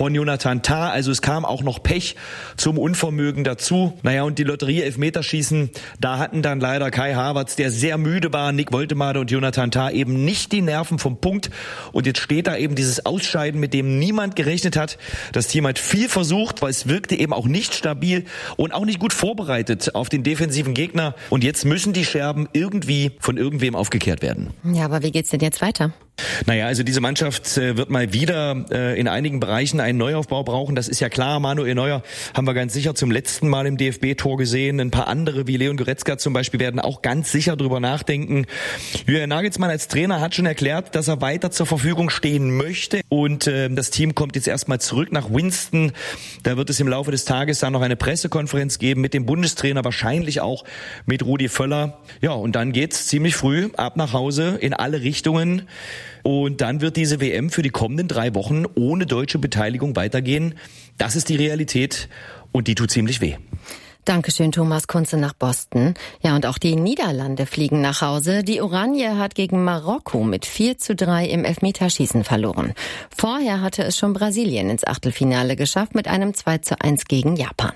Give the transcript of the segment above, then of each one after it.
von Jonathan Tah. Also es kam auch noch Pech zum Unvermögen dazu. Naja, und die Lotterie-Elfmeterschießen, da hatten dann leider Kai Havertz, der sehr müde war, Nick Woltemade und Jonathan Tah eben nicht die Nerven vom Punkt. Und jetzt steht da eben dieses Ausscheiden, mit dem niemand gerechnet hat. Das Team hat viel versucht, weil es wirkte eben auch nicht stabil und auch nicht gut vorbereitet auf den defensiven Gegner. Und jetzt müssen die Scherben irgendwie von irgendwem aufgekehrt werden. Ja, aber wie geht's denn jetzt weiter? Naja, also diese Mannschaft wird mal wieder in einigen Bereichen einen Neuaufbau brauchen. Das ist ja klar. Manuel Neuer haben wir ganz sicher zum letzten Mal im DFB-Tor gesehen. Ein paar andere wie Leon Goretzka zum Beispiel werden auch ganz sicher drüber nachdenken. Julian Nagelsmann als Trainer hat schon erklärt, dass er weiter zur Verfügung stehen möchte. Und das Team kommt jetzt erstmal zurück nach Winston. Da wird es im Laufe des Tages dann noch eine Pressekonferenz geben mit dem Bundestrainer, wahrscheinlich auch mit Rudi Völler. Ja, und dann geht's ziemlich früh ab nach Hause in alle Richtungen. Und dann wird diese WM für die kommenden 3 Wochen ohne deutsche Beteiligung weitergehen. Das ist die Realität und die tut ziemlich weh. Dankeschön, Thomas Kunze nach Boston. Ja, und auch die Niederlande fliegen nach Hause. Die Oranje hat gegen Marokko mit 4:3 im Elfmeterschießen verloren. Vorher hatte es schon Brasilien ins Achtelfinale geschafft mit einem 2:1 gegen Japan.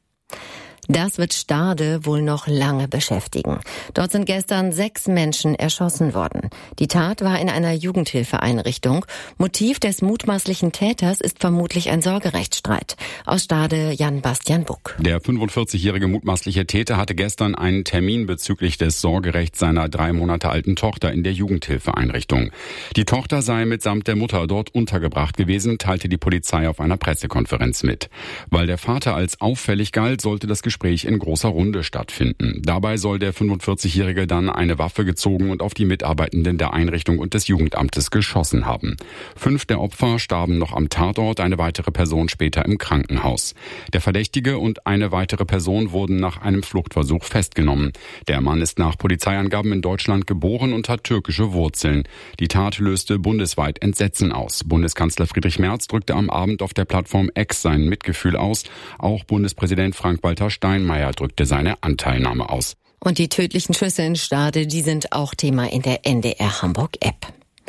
Das wird Stade wohl noch lange beschäftigen. Dort sind gestern 6 Menschen erschossen worden. Die Tat war in einer Jugendhilfeeinrichtung. Motiv des mutmaßlichen Täters ist vermutlich ein Sorgerechtsstreit. Aus Stade Jan-Bastian Buck. Der 45-jährige mutmaßliche Täter hatte gestern einen Termin bezüglich des Sorgerechts seiner 3 Monate alten Tochter in der Jugendhilfeeinrichtung. Die Tochter sei mitsamt der Mutter dort untergebracht gewesen, teilte die Polizei auf einer Pressekonferenz mit. Weil der Vater als auffällig galt, sollte das Gespräch in großer Runde stattfinden. Dabei soll der 45-Jährige dann eine Waffe gezogen und auf die Mitarbeitenden der Einrichtung und des Jugendamtes geschossen haben. 5 der Opfer starben noch am Tatort, eine weitere Person später im Krankenhaus. Der Verdächtige und eine weitere Person wurden nach einem Fluchtversuch festgenommen. Der Mann ist nach Polizeiangaben in Deutschland geboren und hat türkische Wurzeln. Die Tat löste bundesweit Entsetzen aus. Bundeskanzler Friedrich Merz drückte am Abend auf der Plattform X sein Mitgefühl aus. Auch Bundespräsident Frank-Walter Steinmeier drückte seine Anteilnahme aus. Und die tödlichen Schüsse in Stade, die sind auch Thema in der NDR Hamburg-App.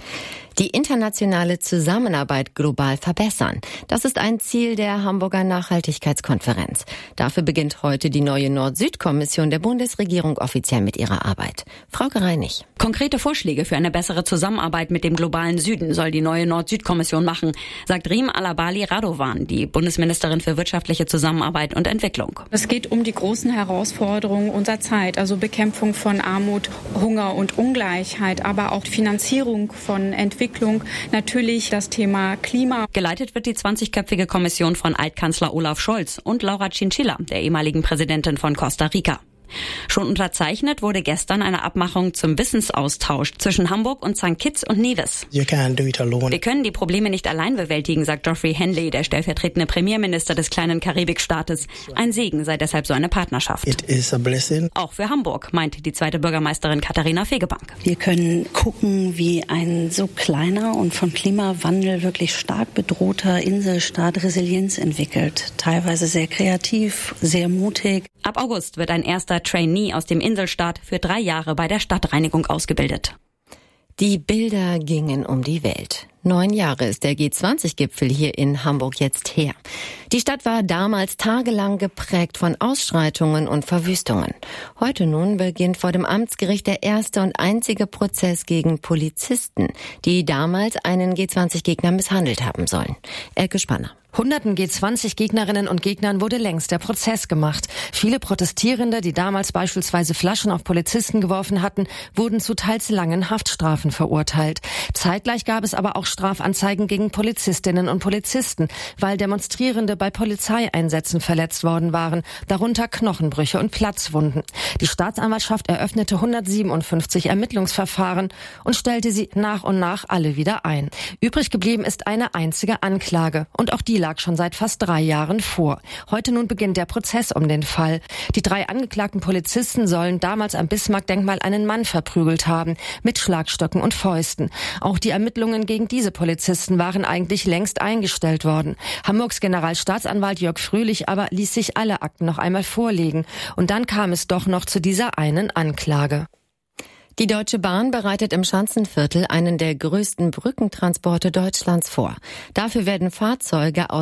Die internationale Zusammenarbeit global verbessern. Das ist ein Ziel der Hamburger Nachhaltigkeitskonferenz. Dafür beginnt heute die neue Nord-Süd-Kommission der Bundesregierung offiziell mit ihrer Arbeit. Frau Gereinig. Konkrete Vorschläge für eine bessere Zusammenarbeit mit dem globalen Süden soll die neue Nord-Süd-Kommission machen, sagt Riem Alabali Radovan, die Bundesministerin für wirtschaftliche Zusammenarbeit und Entwicklung. Es geht um die großen Herausforderungen unserer Zeit, also Bekämpfung von Armut, Hunger und Ungleichheit, aber auch Finanzierung von Entwicklung, natürlich das Thema Klima. Geleitet wird die 20-köpfige Kommission von Altkanzler Olaf Scholz und Laura Chinchilla, der ehemaligen Präsidentin von Costa Rica. Schon unterzeichnet wurde gestern eine Abmachung zum Wissensaustausch zwischen Hamburg und St. Kitts und Nevis. Wir können die Probleme nicht allein bewältigen, sagt Geoffrey Henley, der stellvertretende Premierminister des kleinen Karibikstaates. Ein Segen sei deshalb so eine Partnerschaft. Auch für Hamburg, meint die zweite Bürgermeisterin Katharina Fegebank. Wir können gucken, wie ein so kleiner und vom Klimawandel wirklich stark bedrohter Inselstaat Resilienz entwickelt. Teilweise sehr kreativ, sehr mutig. Ab August wird ein erster Trainee aus dem Inselstaat für 3 Jahre bei der Stadtreinigung ausgebildet. Die Bilder gingen um die Welt. 9 Jahre ist der G20-Gipfel hier in Hamburg jetzt her. Die Stadt war damals tagelang geprägt von Ausschreitungen und Verwüstungen. Heute nun beginnt vor dem Amtsgericht der erste und einzige Prozess gegen Polizisten, die damals einen G20-Gegner misshandelt haben sollen. Elke Spanner. Hunderten G20-Gegnerinnen und Gegnern wurde längst der Prozess gemacht. Viele Protestierende, die damals beispielsweise Flaschen auf Polizisten geworfen hatten, wurden zu teils langen Haftstrafen verurteilt. Zeitgleich gab es aber auch Strafanzeigen gegen Polizistinnen und Polizisten, weil Demonstrierende bei Polizeieinsätzen verletzt worden waren, darunter Knochenbrüche und Platzwunden. Die Staatsanwaltschaft eröffnete 157 Ermittlungsverfahren und stellte sie nach und nach alle wieder ein. Übrig geblieben ist eine einzige Anklage und auch die lag schon seit fast 3 Jahren vor. Heute nun beginnt der Prozess um den Fall. Die 3 angeklagten Polizisten sollen damals am Bismarck-Denkmal einen Mann verprügelt haben, mit Schlagstöcken und Fäusten. Auch die Ermittlungen gegen diese Polizisten waren eigentlich längst eingestellt worden. Hamburgs Generalstaatsanwalt Jörg Fröhlich aber ließ sich alle Akten noch einmal vorlegen. Und dann kam es doch noch zu dieser einen Anklage. Die Deutsche Bahn bereitet im Schanzenviertel einen der größten Brückentransporte Deutschlands vor. Dafür werden Fahrzeuge aus